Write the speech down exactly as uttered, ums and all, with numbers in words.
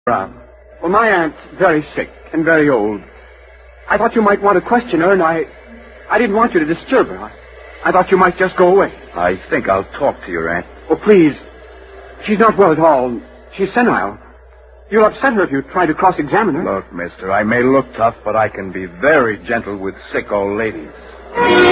Rob. Well, my aunt's very sick and very old. I thought you might want to question her, and I... I didn't want you to disturb her. I, I thought you might just go away. I think I'll talk to your aunt. Oh, please. She's not well at all. She's senile. You'll upset her if you try to cross-examine her. Look, mister, I may look tough, but I can be very gentle with sick old ladies.